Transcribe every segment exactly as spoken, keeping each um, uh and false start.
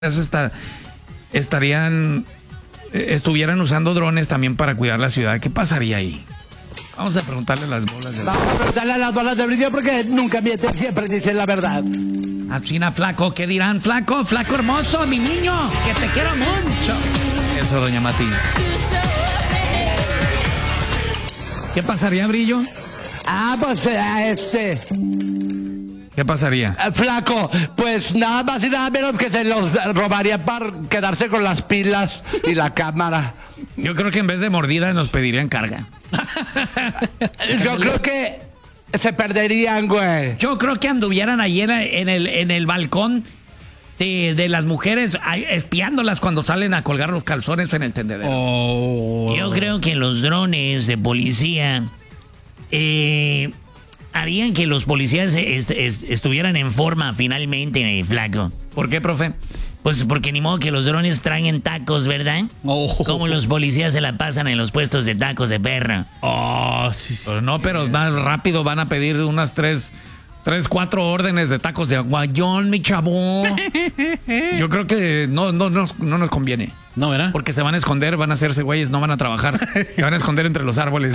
Está, estarían, estuvieran usando drones también para cuidar la ciudad, ¿qué pasaría ahí? Vamos a preguntarle a las bolas de Vamos a preguntarle a las bolas de brillo porque nunca mienten, siempre dicen la verdad. A China, flaco, ¿qué dirán? Flaco, flaco hermoso, mi niño, que te quiero mucho. Eso, doña Mati. ¿Qué pasaría, Brillo? Ah, pues este... ¿Qué pasaría? Eh, flaco, pues nada más y nada menos que se los robarían para quedarse con las pilas y la cámara. Yo creo que en vez de mordida nos pedirían carga. Yo creo que se perderían, güey. Yo creo que anduvieran ahí en el, en el, en el balcón de, de las mujeres, espiándolas cuando salen a colgar los calzones en el tendedero. Oh. Yo creo que los drones de policía eh, harían que los policías est est estuvieran en forma finalmente, eh, flaco. ¿Por qué, profe? Pues porque ni modo que los drones traen tacos, ¿verdad? Oh. Como los policías se la pasan en los puestos de tacos de perra. Oh, sí, sí. Pues no, pero más rápido van a pedir unas tres, tres, cuatro órdenes de tacos de aguayón, mi chavo. Yo creo que no, no, no, no nos conviene. No, ¿verdad? Porque se van a esconder, van a hacerse güeyes, no van a trabajar. Se van a esconder entre los árboles.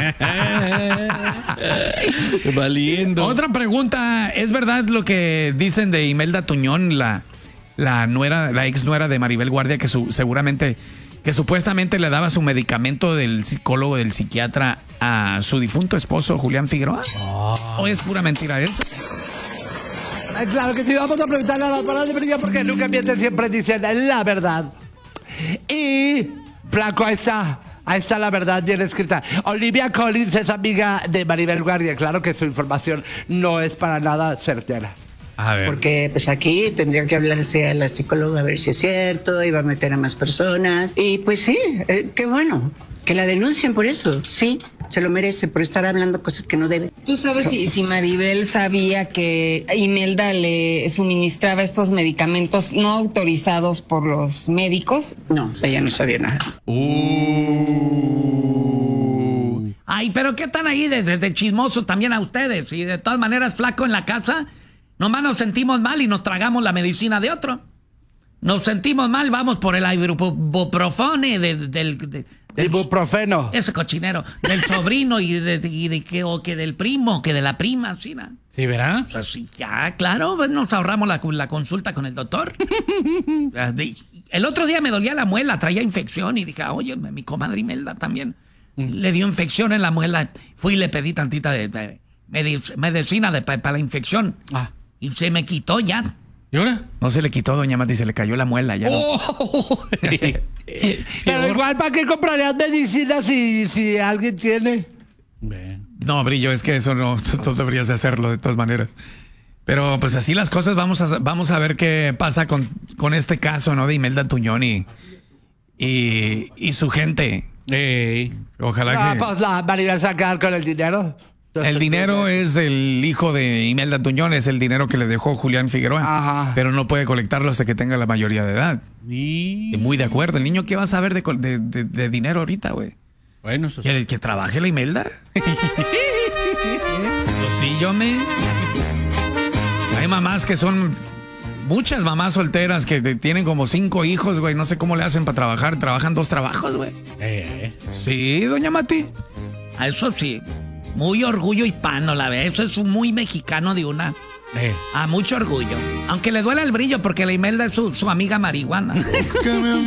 Valiendo. Otra pregunta, ¿es verdad lo que dicen de Imelda Tuñón, la, la nuera, la ex nuera de Maribel Guardia, que su, seguramente, que supuestamente le daba su medicamento del psicólogo, del psiquiatra a su difunto esposo Julián Figueroa? Oh. ¿O es pura mentira eso? Ay, claro que sí, vamos a preguntarle a las bolas de brillo porque nunca mienten, siempre dicen la verdad. Y, flaco, ahí está. Ahí está la verdad bien escrita. Olivia Collins es amiga de Maribel Guardia. Claro que su información no es para nada certera. A ver. Porque pues aquí tendría que hablarse a la psicóloga a ver si es cierto, iba a meter a más personas. Y pues sí, eh, qué bueno, que la denuncien por eso, sí, se lo merece por estar hablando cosas que no debe. ¿Tú sabes si, si Maribel sabía que Imelda le suministraba estos medicamentos no autorizados por los médicos? No, ella no sabía nada. Uh. Ay, pero ¿qué están ahí de, de, de chismosos también a ustedes? Y de todas maneras, flaco, en la casa, nomás nos sentimos mal y nos tragamos la medicina de otro. Nos sentimos mal, vamos por el ibuprofene del... De, de, del ibuprofeno. Ese cochinero. Del sobrino y de, y de que, o que del primo, que de la prima, ¿sí? ¿no? Sí, ¿verdad? O sea, sí, ya, claro, pues nos ahorramos la, la consulta con el doctor. El otro día me dolía la muela, traía infección y dije, oye, mi comadre Imelda también mm. le dio infección en la muela. Fui y le pedí tantita de, de medic medicina de, para la infección. Ah. Y se me quitó ya. ¿Y ahora? No se le quitó, doña Mati, se le cayó la muela ya. Oh. Pero igual, ¿para qué comprarías medicina si, si alguien tiene? Bien. No, Brillo, es que eso no, tú deberías de hacerlo de todas maneras. Pero pues así las cosas, vamos a, vamos a ver qué pasa con, con este caso, ¿no? De Imelda Tuñón y, y, y su gente. Hey. Ojalá ah, que... pues la Maribel se va a quedar con el dinero. Entonces, el dinero es el hijo de Imelda Tuñón, es el dinero que le dejó Julián Figueroa. Ajá. Pero no puede colectarlo hasta que tenga la mayoría de edad. Y... Muy de acuerdo. El niño, ¿qué va a saber de, de, de, de dinero ahorita, güey? Bueno, eso sí. ¿El que trabaje la Imelda? Eso sí, yo me... Hay mamás que son... Muchas mamás solteras que tienen como cinco hijos, güey. No sé cómo le hacen para trabajar. Trabajan dos trabajos, güey. Eh. Sí, doña Mati. A eso sí. Muy orgullo hispano, la verdad. Eso es muy mexicano de una. Eh. A mucho orgullo. Aunque le duele el Brillo porque la Imelda es su, su amiga marihuana.